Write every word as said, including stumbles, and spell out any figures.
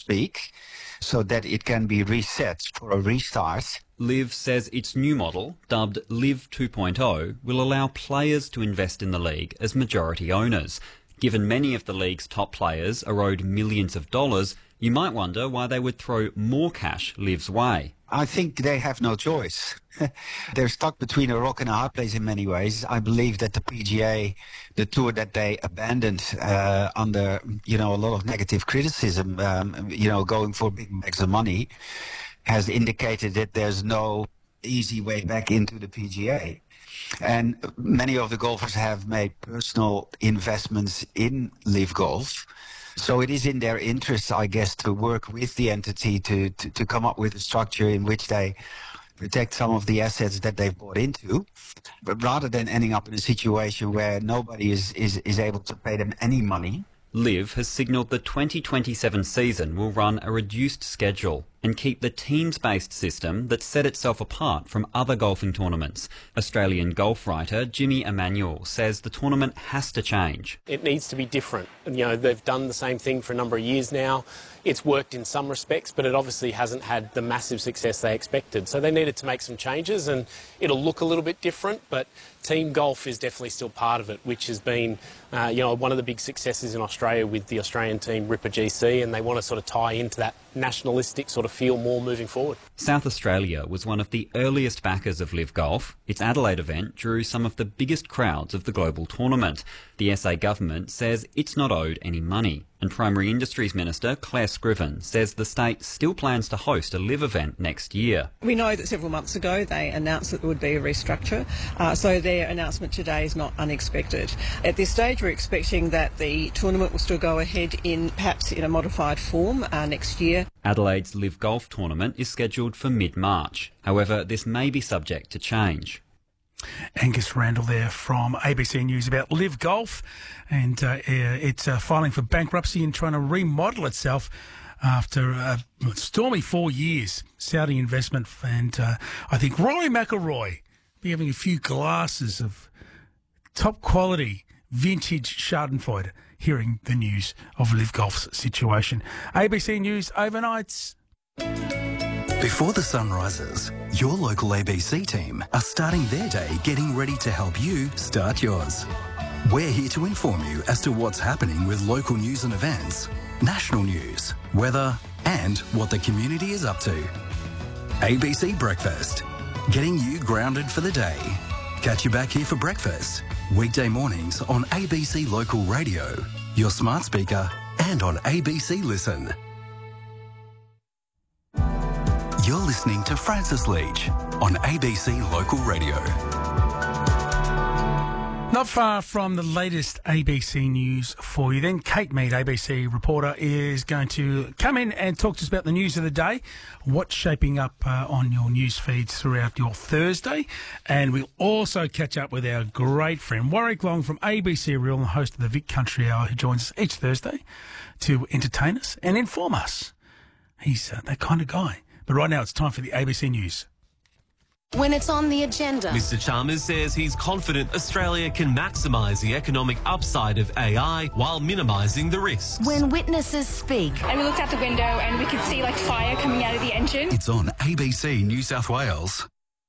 speak, so that it can be reset for a restart. LIV says its new model, dubbed LIV two point oh, will allow players to invest in the league as majority owners. Given many of the league's top players are owed millions of dollars, you might wonder why they would throw more cash LIV's way. I think they have no choice. They're stuck between a rock and a hard place in many ways. I believe that the P G A, the tour that they abandoned uh, under, you know, a lot of negative criticism, um, you know, going for big bags of money, has indicated that there's no easy way back into the P G A. And many of the golfers have made personal investments in LIV Golf. So it is in their interest, I guess, to work with the entity to, to, to come up with a structure in which they protect some of the assets that they've bought into, but rather than ending up in a situation where nobody is, is, is able to pay them any money. LIV has signalled the twenty twenty-seven season will run a reduced schedule and keep the teams-based system that set itself apart from other golfing tournaments. Australian golf writer Jimmy Emanuel says the tournament has to change. It needs to be different. You know, they've done the same thing for a number of years now. It's worked in some respects, but it obviously hasn't had the massive success they expected. So they needed to make some changes, and it'll look a little bit different, but team golf is definitely still part of it, which has been, uh, you know, one of the big successes in Australia with the Australian team Ripper G C, and they want to sort of tie into that nationalistic sort of feel more moving forward. South Australia was one of the earliest backers of LIV Golf. Its Adelaide event drew some of the biggest crowds of the global tournament. The S A government says it's not owed any money. And Primary Industries Minister Claire Scriven says the state still plans to host a LIV event next year. We know that several months ago they announced that there would be a restructure, uh, so their announcement today is not unexpected. At this stage we're expecting that the tournament will still go ahead in perhaps in a modified form uh, next year. Adelaide's LIV Golf tournament is scheduled for mid-March. However, this may be subject to change. Angus Randall there from A B C News about LIV Golf, and uh, it's uh, filing for bankruptcy and trying to remodel itself after a stormy four years. Saudi investment, and uh, I think Rory McIlroy be having a few glasses of top quality vintage Schadenfreude hearing the news of LIV Golf's situation. A B C News overnights. Before the sun rises, your local A B C team are starting their day getting ready to help you start yours. We're here to inform you as to what's happening with local news and events, national news, weather, and what the community is up to. A B C Breakfast, getting you grounded for the day. Catch you back here for breakfast, weekday mornings on A B C Local Radio, your smart speaker, and on A B C Listen. You're listening to Francis Leach on A B C Local Radio. Not far from the latest A B C news for you then, Kate Mead, A B C reporter, is going to come in and talk to us about the news of the day, what's shaping up uh, on your news feeds throughout your Thursday. And we'll also catch up with our great friend Warwick Long from A B C Real, the host of the Vic Country Hour, who joins us each Thursday to entertain us and inform us. He's uh, that kind of guy. But right now it's time for the A B C News. When it's on the agenda. Mister Chalmers says he's confident Australia can maximise the economic upside of A I while minimising the risks. When witnesses speak. And we looked out the window and we could see like fire coming out of the engine. It's on A B C New South Wales.